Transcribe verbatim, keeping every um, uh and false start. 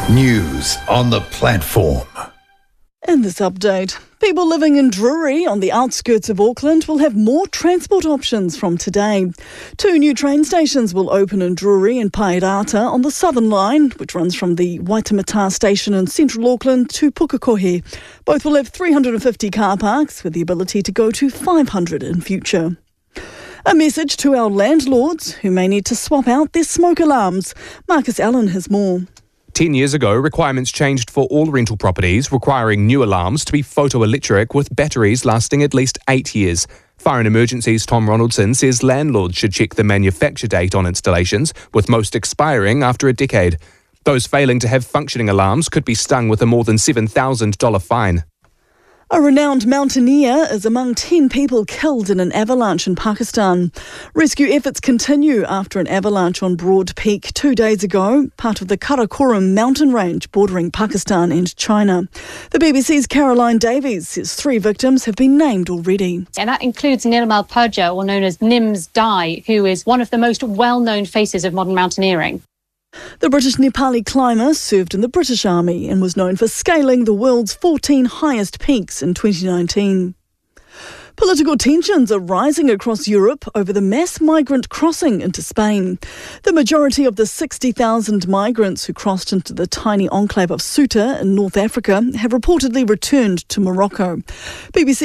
News on the platform. In this update, people living in Drury on the outskirts of Auckland will have more transport options from today. Two new train stations will open in Drury and Pairata on the Southern Line, which runs from the Waitemata station in central Auckland to Pukekohe. Both will have three hundred fifty car parks with the ability to go to five hundred in future. A message to our landlords who may need to swap out their smoke alarms. Marcus Allen has more. Ten years ago, requirements changed for all rental properties, requiring new alarms to be photoelectric with batteries lasting at least eight years. Fire and Emergencies Tom Ronaldson says landlords should check the manufacture date on installations, with most expiring after a decade. Those failing to have functioning alarms could be stung with a more than seven thousand dollars fine. A renowned mountaineer is among ten people killed in an avalanche in Pakistan. Rescue efforts continue after an avalanche on Broad Peak two days ago, part of the Karakoram mountain range bordering Pakistan and China. The B B C's Caroline Davies says three victims have been named already. And that includes Nirmal Purja, or known as Nims Dai, who is one of the most well-known faces of modern mountaineering. The British Nepali climber served in the British Army and was known for scaling the world's fourteen highest peaks in twenty nineteen. Political tensions are rising across Europe over the mass migrant crossing into Spain. The majority of the sixty thousand migrants who crossed into the tiny enclave of Ceuta in North Africa have reportedly returned to Morocco. B B C